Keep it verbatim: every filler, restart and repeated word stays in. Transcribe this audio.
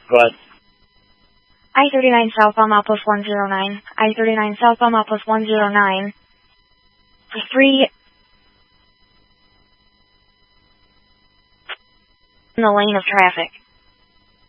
What? I thirty-nine southbound outpost one zero nine. I thirty-nine southbound outpost one zero nine. For three. In the lane of traffic.